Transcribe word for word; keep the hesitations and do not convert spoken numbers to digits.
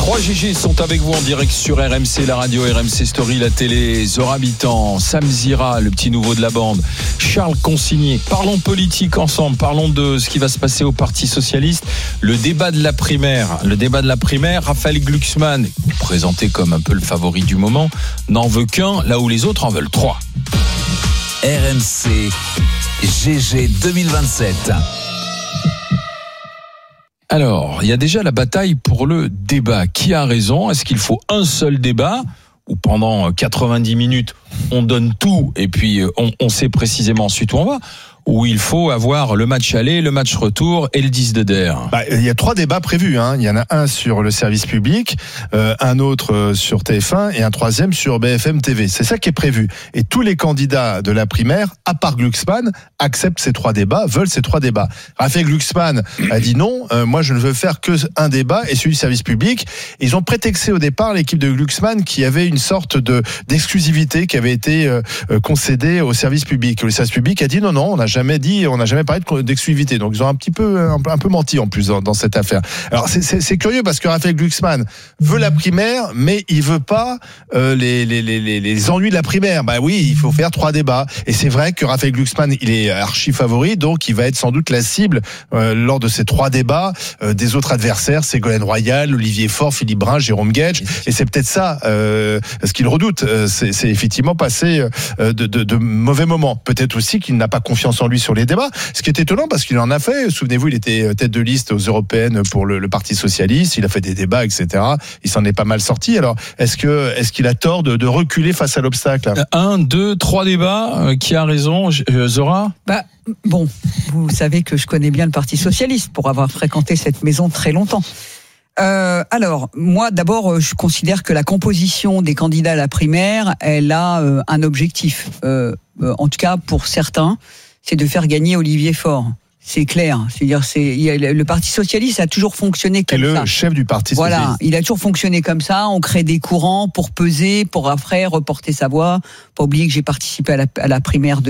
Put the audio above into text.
trois G G sont avec vous en direct sur R M C, la radio, R M C Story, la télé, Zora Habitant, Sam Zira, le petit nouveau de la bande, Charles Consigné. Parlons politique ensemble, parlons de ce qui va se passer au Parti Socialiste. Le débat de la primaire, le débat de la primaire, Raphaël Glucksmann, présenté comme un peu le favori du moment, n'en veut qu'un, là où les autres en veulent trois. R M C G G deux mille vingt-sept. Alors, il y a déjà la bataille pour le débat. Qui a raison ? Est-ce qu'il faut un seul débat où pendant quatre-vingt-dix minutes, on donne tout et puis on, on sait précisément ensuite où on va ? Où il faut avoir le match aller, le match retour et le dix de D E R. Bah, il y a trois débats prévus. Hein. Il y en a un sur le service public, euh, un autre sur T F un et un troisième sur B F M T V. C'est ça qui est prévu. Et tous les candidats de la primaire, à part Glucksmann, acceptent ces trois débats, veulent ces trois débats. Raphaël Glucksmann a dit non, euh, moi je ne veux faire que un débat et celui du service public. Ils ont prétexté au départ l'équipe de Glucksmann qui avait une sorte de d'exclusivité qui avait été euh, concédée au service public. Le service public a dit non, non, on n'a jamais dit, on n'a jamais parlé d'exclusivité. Donc ils ont un petit peu, un, un peu menti en plus dans, dans cette affaire. Alors c'est, c'est, c'est curieux parce que Raphaël Glucksmann veut la primaire, mais il veut pas euh, les, les, les, les ennuis de la primaire. Bah oui, il faut faire trois débats. Et c'est vrai que Raphaël Glucksmann, il est archi favori, donc il va être sans doute la cible euh, lors de ces trois débats euh, des autres adversaires, Ségolène Royal, Olivier Faure, Philippe Brun, Jérôme Guedj. Et c'est peut-être ça euh, ce qu'il redoute. Euh, c'est, c'est effectivement passer euh, de, de, de mauvais moments. Peut-être aussi qu'il n'a pas confiance en lui sur les débats, ce qui est étonnant parce qu'il en a fait. Souvenez-vous, il était tête de liste aux européennes pour le, le Parti Socialiste, il a fait des débats, et cetera. Il s'en est pas mal sorti. Alors, est-ce que est-ce qu'il a tort de, de reculer face à l'obstacle ? Un, deux, trois débats. Euh, qui a raison, Zora ? Bah, bon, vous savez que je connais bien le Parti Socialiste pour avoir fréquenté cette maison très longtemps. Euh, alors, moi, d'abord, je considère que la composition des candidats à la primaire, elle a euh, un objectif. Euh, euh, en tout cas, pour certains, c'est de faire gagner Olivier Faure. C'est clair. C'est-à-dire, c'est, il y a, le Parti Socialiste a toujours fonctionné comme ça. C'est le chef du Parti Socialiste. Voilà, il a toujours fonctionné comme ça. On crée des courants pour peser, pour après reporter sa voix. Pas oublier que j'ai participé à la, à la primaire de